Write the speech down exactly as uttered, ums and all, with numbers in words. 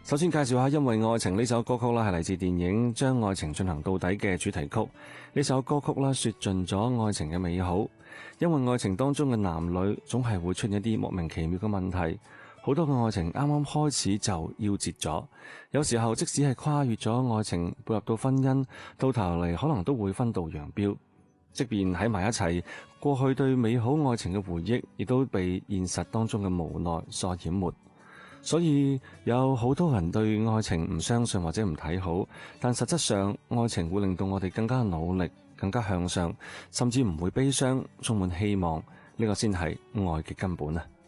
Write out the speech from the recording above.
首先介紹下《因為愛情》呢首歌曲啦，係嚟自電影《將愛情進行到底》嘅主題曲。呢首歌曲啦，說盡咗愛情嘅美好。因為愛情當中嘅男女總係會出現一啲莫名其妙嘅問題，好多嘅愛情啱啱開始就夭折咗。有時候即使係跨越咗愛情，步入到婚姻，到頭嚟可能都會分道揚鑣。即便喺埋一齊，過去對美好愛情嘅回憶，亦都被現實當中嘅無奈所淹沒。所以有好多人對愛情唔相信或者唔睇好，但實質上愛情會令到我哋更加努力，更加向上，甚至唔會悲傷，充滿希望。呢個先係愛嘅根本啊！